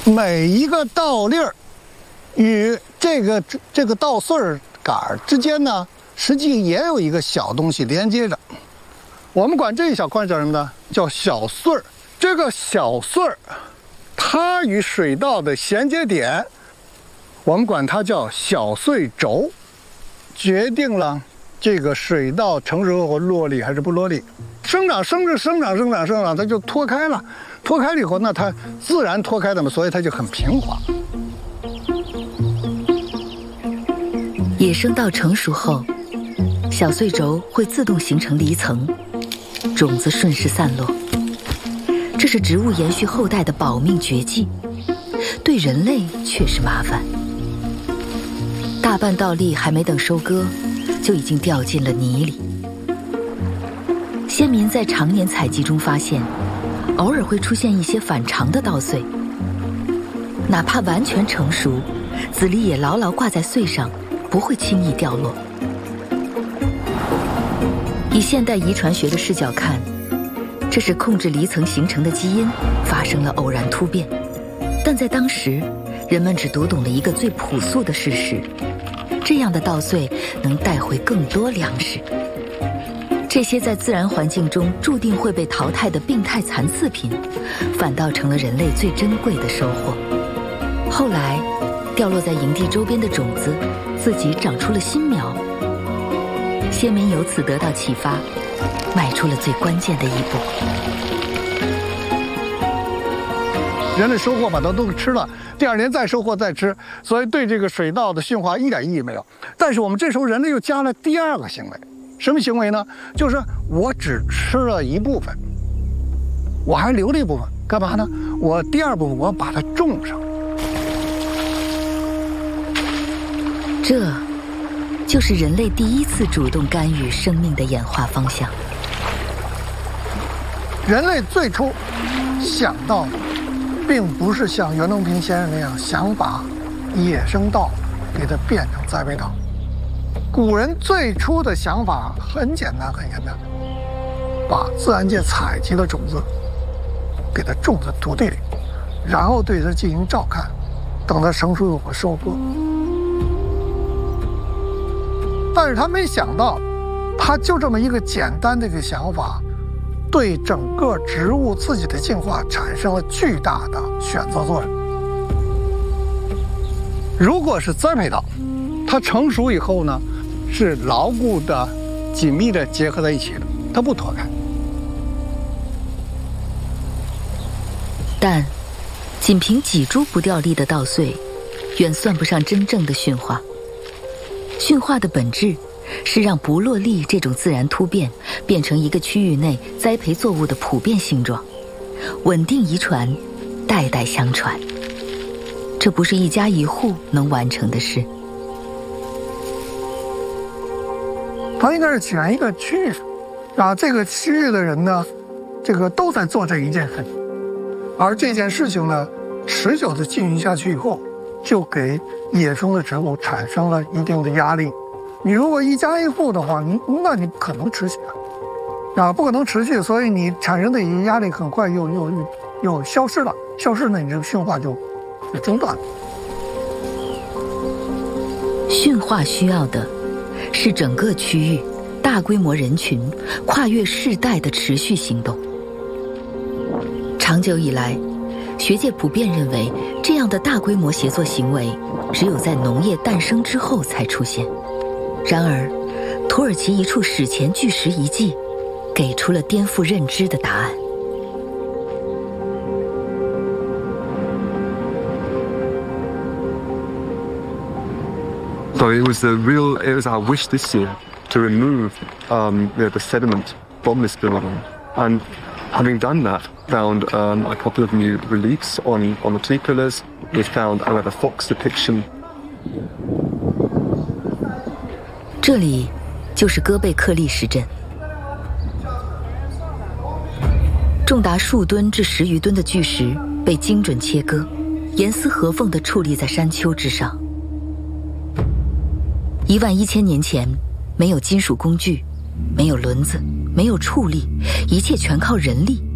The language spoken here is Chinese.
每一个稻粒儿与这个稻穗儿杆之间呢，实际也有一个小东西连接着。我们管这一小块叫什么呢？叫小穗儿。这个小穗儿，它与水稻的衔接点，我们管它叫小穗轴，决定了这个水稻成熟后落粒还是不落粒。生长，它就脱开了。脱开了以后，那它自然脱开的嘛，所以它就很平滑。 野生稻成熟后，小穗轴会自动形成离层，种子顺势散落。这是植物延续后代的保命绝技，对人类却是麻烦。大半稻粒还没等收割，就已经掉进了泥里。先民在常年采集中发现，偶尔会出现一些反常的稻穗，哪怕完全成熟，籽粒也牢牢挂在穗上，不会轻易掉落。以现代遗传学的视角看，这是控制离层形成的基因发生了偶然突变，但在当时，人们只读懂了一个最朴素的事实：这样的稻穗能带回更多粮食。这些在自然环境中注定会被淘汰的病态残次品，反倒成了人类最珍贵的收获。后来，掉落在营地周边的种子，自己长出了新苗。先民由此得到启发，迈出了最关键的一步。 人类收获把它都吃了，第二年再收获再吃，所以对这个水稻的驯化一点意义没有。但是我们这时候人类又加了第二个行为，什么行为呢？就是我只吃了一部分，我还留了一部分，干嘛呢？我第二部分我要把它种上。 这就是人类第一次主动干预生命的演化方向。 人类最初想到的，并不是像袁隆平先生那样想把野生稻给它变成栽培稻。古人最初的想法很简单，把自然界采集的种子给它种在土地里，然后对它进行照看，等它成熟以后收割。但是他没想到，他就这么一个简单的一个想法，对整个植物自己的进化产生了巨大的选择作用。如果是栽培稻，它成熟以后呢，是牢固的、紧密的结合在一起的，它不脱开。 但仅凭几株不掉粒的稻穗，远算不上真正的驯化。驯化的本质是让不落粒这种自然突变变成一个区域内栽培作物的普遍性状，稳定遗传，代代相传。这不是一家一户能完成的事。 他应该是选一个区域，这个区域的人呢，都在做这一件事情，而这件事情呢，持久的进行下去以后，就给野生的植物产生了一定的压力。你如果一家一户的话，那你不可能持续不可能持续，所以你产生的一个压力很快又消失了，消失了，你这个驯化就中断了。 驯化需要的是整个区域、大规模人群、跨越世代的持续行动。长久以来，学界普遍认为，这样的大规模协作行为只有在农业诞生之后才出现。然而，土耳其一处史前巨石遗迹给出了颠覆认知的答案。 So it was our wish this year to remove the sediment from this building, and having done that, found a couple of new reliefs on the T-pillars. We found a fox depiction. 这里就是戈贝克利什镇，重达数吨至10余吨的巨石被精准切割，严丝合缝地矗立在山丘之上。11000年前，没有金属工具，没有轮子，没有畜力，一切全靠人力，